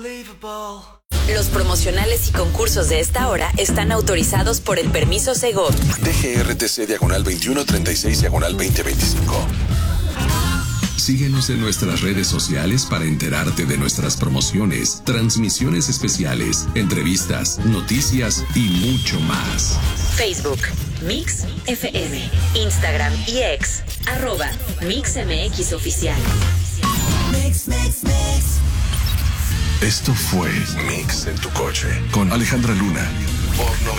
Los promocionales y concursos de esta hora están autorizados por el permiso Segov. DGRTC /2136/2025. Síguenos en nuestras redes sociales para enterarte de nuestras promociones, transmisiones especiales, entrevistas, noticias y mucho más. Facebook, Mix FM, Instagram y X, @MixMXOficial. Mix. Esto fue Mix en tu coche con Alejandra Luna por